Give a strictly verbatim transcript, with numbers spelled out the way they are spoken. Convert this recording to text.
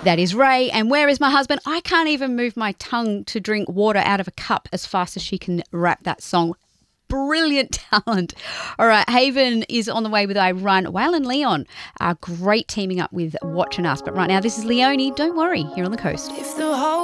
That is Ray. And Where Is My Husband? I can't even move my tongue to drink water out of a cup as fast as she can rap that song. Brilliant talent. All right, Haven is on the way with I Run. Waylon and Leon are great teaming up with Watching Us. But right now, this is Leonie. Don't worry, here on the coast. If the whole